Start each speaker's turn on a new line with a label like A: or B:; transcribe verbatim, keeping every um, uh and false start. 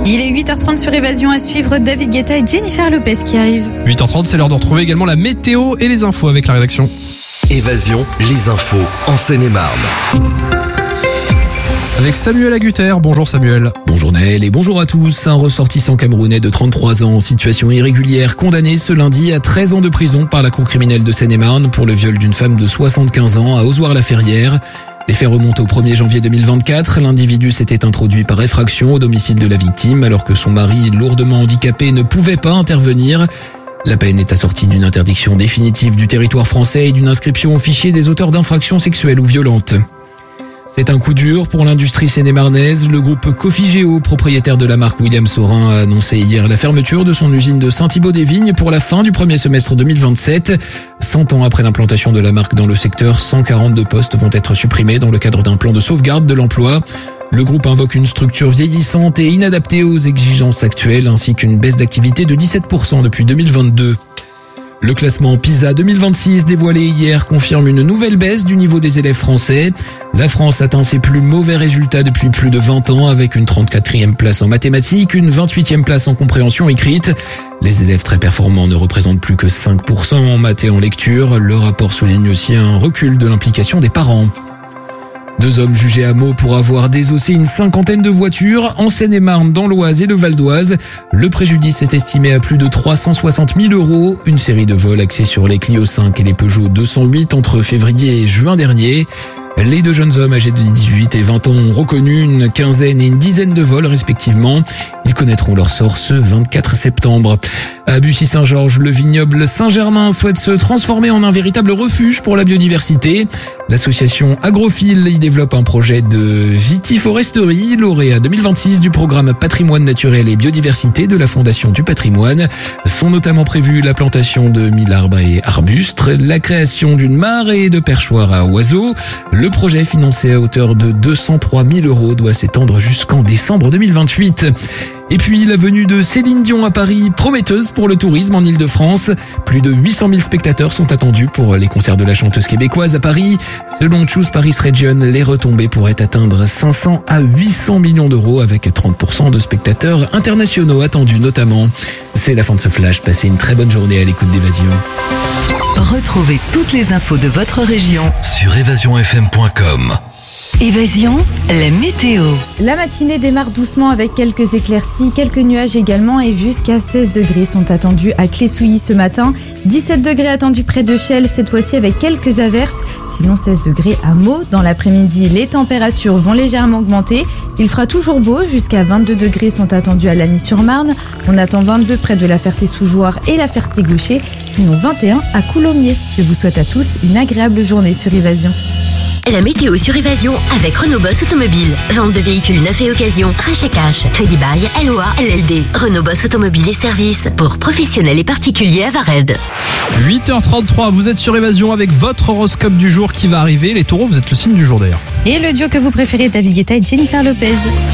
A: Il est huit heures trente sur Évasion, à suivre David Guetta et Jennifer Lopez qui arrivent.
B: huit heures trente, c'est l'heure de retrouver également la météo et les infos avec la rédaction.
C: Évasion, les infos en Seine-et-Marne.
B: Avec Samuel Agutter. Bonjour Samuel.
D: Bonjour Naël et bonjour à tous. Un ressortissant camerounais de trente-trois ans en situation irrégulière condamné ce lundi à treize ans de prison par la cour criminelle de Seine-et-Marne pour le viol d'une femme de soixante-quinze ans à Ozoir-la-Ferrière. Les faits remontent au premier janvier deux mille vingt-quatre. L'individu s'était introduit par effraction au domicile de la victime alors que son mari, lourdement handicapé, ne pouvait pas intervenir. La peine est assortie d'une interdiction définitive du territoire français et d'une inscription au fichier des auteurs d'infractions sexuelles ou violentes. C'est un coup dur pour l'industrie seine-et-marnaise. Le groupe Cofigeo, propriétaire de la marque William Saurin, a annoncé hier la fermeture de son usine de Saint-Thibaud-des-Vignes pour la fin du premier semestre deux mille vingt-sept. Cent ans après l'implantation de la marque dans le secteur, cent quarante-deux postes vont être supprimés dans le cadre d'un plan de sauvegarde de l'emploi. Le groupe invoque une structure vieillissante et inadaptée aux exigences actuelles, ainsi qu'une baisse d'activité de dix-sept pour cent depuis deux mille vingt-deux. Le classement PISA deux mille vingt-six dévoilé hier confirme une nouvelle baisse du niveau des élèves français. La France atteint ses plus mauvais résultats depuis plus de vingt ans avec une trente-quatrième place en mathématiques, une vingt-huitième place en compréhension écrite. Les élèves très performants ne représentent plus que cinq pour cent en maths et en lecture. Le rapport souligne aussi un recul de l'implication des parents. Deux hommes jugés à Meaux pour avoir désossé une cinquantaine de voitures en Seine-et-Marne, dans l'Oise et le Val d'Oise. Le préjudice est estimé à plus de trois cent soixante mille euros. Une série de vols axés sur les Clio cinq et les Peugeot deux cent huit entre février et juin dernier. Les deux jeunes hommes âgés de dix-huit et vingt ans ont reconnu une quinzaine et une dizaine de vols respectivement. Ils connaîtront leur sort ce vingt-quatre septembre. À Bussy-Saint-Georges, le vignoble Saint-Germain souhaite se transformer en un véritable refuge pour la biodiversité. L'association Agrophile y développe un projet de vitiforesterie, lauréat deux mille vingt-six du programme Patrimoine naturel et biodiversité de la Fondation du patrimoine. Sont notamment prévus la plantation de mille arbres et arbustes, la création d'une mare et de perchoirs à oiseaux. Le projet, financé à hauteur de deux cent trois mille euros, doit s'étendre jusqu'en décembre deux mille vingt-huit. Et puis la venue de Céline Dion à Paris, prometteuse pour le tourisme en Ile-de-France. Plus de huit cent mille spectateurs sont attendus pour les concerts de la chanteuse québécoise à Paris. Selon Choose Paris Region, les retombées pourraient atteindre cinq cents à huit cents millions d'euros avec trente pour cent de spectateurs internationaux attendus notamment. C'est la fin de ce flash. Passez une très bonne journée à l'écoute d'Évasion.
E: Retrouvez toutes les infos de votre région
C: Sur évasion f m point com.
E: Évasion, la météo.
A: La matinée démarre doucement avec quelques éclaircies, quelques nuages également et jusqu'à seize degrés sont attendus à Clé-Souilly ce matin. dix-sept degrés attendus près de Chelles, cette fois-ci avec quelques averses. Sinon seize degrés à Meaux. Dans l'après-midi, les températures vont légèrement augmenter. Il fera toujours beau, jusqu'à vingt-deux degrés sont attendus à Lagny-sur-Marne. On attend vingt-deux près de la Ferté-sous-Jouarre et la Ferté-Gaucher. Sinon vingt et un à Coulommiers. Je vous souhaite à tous une agréable journée sur Évasion.
F: La météo sur Évasion avec Renault Boss Automobile. Vente de véhicules neufs et occasion, rachat cash, crédit bail, L O A, L L D. Renault Boss Automobile et services pour professionnels et particuliers à Vared.
B: huit heures trente-trois, vous êtes sur Évasion avec votre horoscope du jour qui va arriver. Les taureaux, vous êtes le signe du jour d'ailleurs.
A: Et le duo que vous préférez, David Guetta et Jennifer Lopez.